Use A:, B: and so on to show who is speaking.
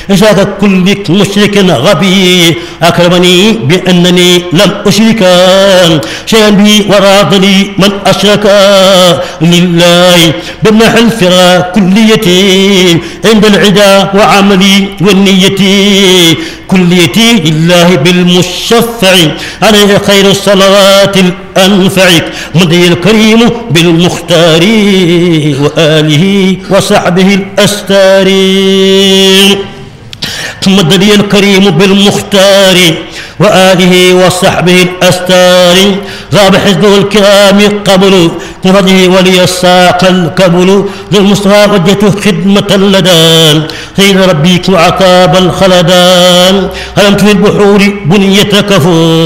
A: إشاك كل مشرك غبي أكرمني بأنني لم أشرك شيئا بي وراض لي من أشرك لله بمنح الفرا كليتي عند العدا وعملي والنية كليتي لله بالمشفع عليه خير الصلوات الأنفع مضي الكريم بالمختار وآله وصحبه الأستار مضي الكريم بالمختار وآله وصحبه الأستار غاب حزبه الكرام قبل بفضله ولي الساق الكبل للمصطفى وجهته خدمة اللدان سيد ربيك وعقاب الخلدان هلمت في البحور بنية كفور